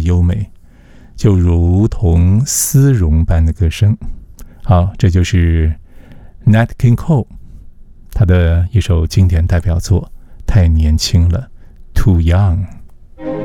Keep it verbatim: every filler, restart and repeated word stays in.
优美，就如同丝绒般的歌声。好，这就是 Nat King Cole 他的一首经典代表作《太年轻了》 Too Young。